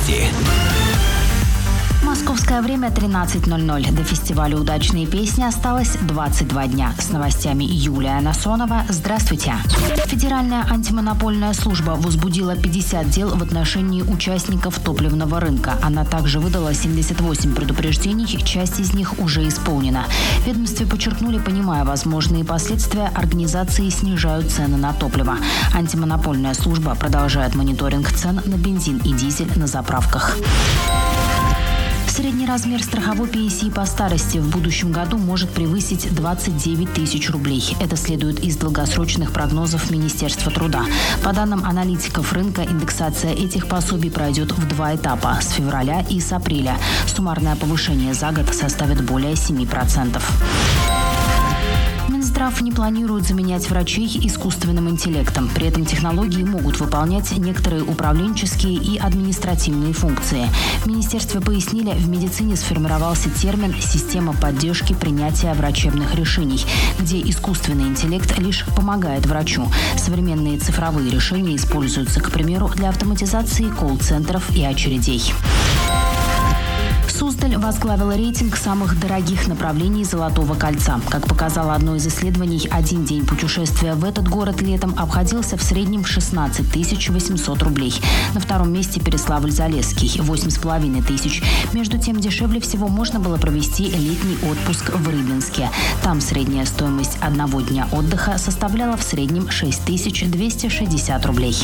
новости. Московское время 13:00. До фестиваля «Удачные песни» осталось 22 дня. С новостями Юлия Насонова. Здравствуйте. Федеральная антимонопольная служба возбудила 50 дел в отношении участников топливного рынка. Она также выдала 78 предупреждений, часть из них уже исполнена. В ведомстве подчеркнули, понимая возможные последствия, организации снижают цены на топливо. Антимонопольная служба продолжает мониторинг цен на бензин и дизель на заправках. Средний размер страховой пенсии по старости в будущем году может превысить 29 тысяч рублей. Это следует из долгосрочных прогнозов Министерства труда. По данным аналитиков рынка, индексация этих пособий пройдет в 2 этапа – с февраля и с апреля. Суммарное повышение за год составит более 7%. Минздрав не планирует заменять врачей искусственным интеллектом. При этом технологии могут выполнять некоторые управленческие и административные функции. В министерстве пояснили, в медицине сформировался термин «система поддержки принятия врачебных решений», где искусственный интеллект лишь помогает врачу. Современные цифровые решения используются, к примеру, для автоматизации колл-центров и очередей. Суздаль возглавила рейтинг самых дорогих направлений Золотого кольца. Как показало одно из исследований, один день путешествия в этот город летом обходился в среднем в 16 800 рублей. На втором месте Переславль-Залесский – 8,5 тысяч. Между тем, дешевле всего можно было провести летний отпуск в Рыбинске. Там средняя стоимость одного дня отдыха составляла в среднем 6260 рублей.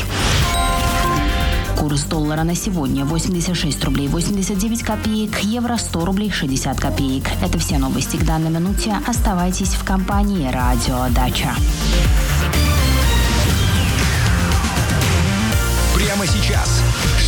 Курс доллара на сегодня 86 рублей 89 копеек, евро 100 рублей 60 копеек. Это все новости к данной минуте. Оставайтесь в компании «Радио Дача». Прямо сейчас